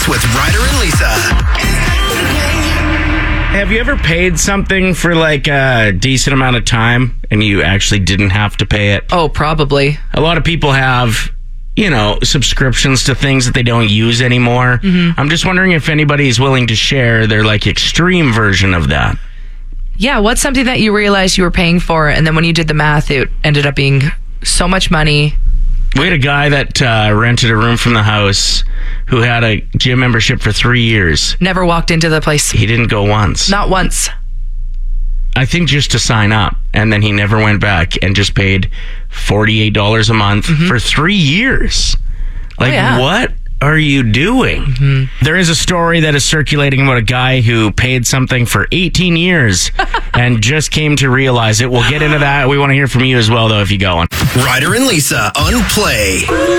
with Ryder and Lisa. Have you ever paid something for like a decent amount of time and you actually didn't have to pay it? Oh, probably. A lot of people have, subscriptions to things that they don't use anymore. Mm-hmm. I'm just wondering if anybody's willing to share their like extreme version of that. Yeah, what's something that you realized you were paying for, and then when you did the math, it ended up being so much money? We had a guy that rented a room from the house who had a gym membership for 3 years. Never walked into the place. He didn't go once. Not once. I think just to sign up, and then he never went back and just paid $48 a month for 3 years. Like, what are you doing? Mm-hmm. There is a story that is circulating about a guy who paid something for 18 years and just came to realize it. We'll get into that. We want to hear from you as well, though, if you go on. Ryder and Lisa on Play.